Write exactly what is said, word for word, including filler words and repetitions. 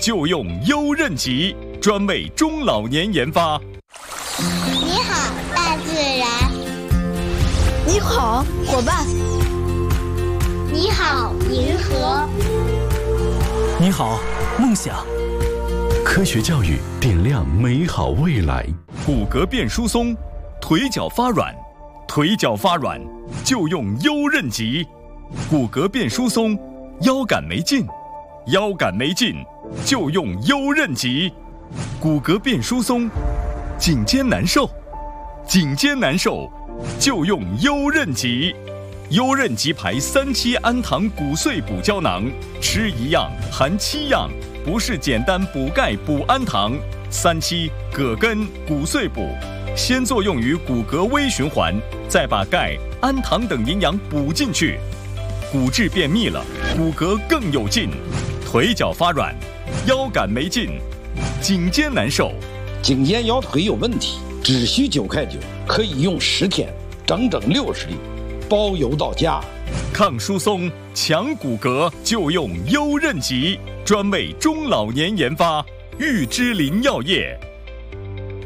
就用优韧吉，专为中老年研发。 你好，大自然。 你好，伙伴。 你好，银河。 你好，梦想。 科学教育点亮美好未来。 骨骼变疏松，腿脚发软，腿脚发软就用优韧吉。骨骼变疏松，腰杆没劲，腰杆没劲就用优韧吉。骨骼变疏松，颈肩难受，颈肩难受就用优韧吉。优韧吉牌三七氨糖骨碎补胶囊，吃一样含七样，不是简单补钙补氨糖。三七葛根骨碎补，先作用于骨骼微循环，再把钙、氨糖等营养补进去，骨质变密了，骨骼更有劲。腿脚发软，腰杆没劲，颈肩难受， 颈肩腰腿有问题，只需九块九，可以用十天，整整六十粒，包邮到家。 抗疏松、强骨骼就用优韧吉，专为中老年研发。玉芝林药业